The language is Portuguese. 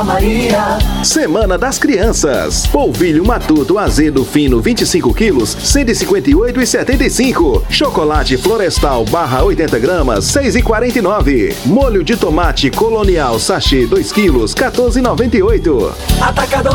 Maria. Semana das Crianças. Polvilho matuto azedo fino 25 quilos, 158,75. Chocolate florestal barra 80 gramas, 6,49. Molho de tomate colonial sachê 2 quilos, 14,98. Atacadão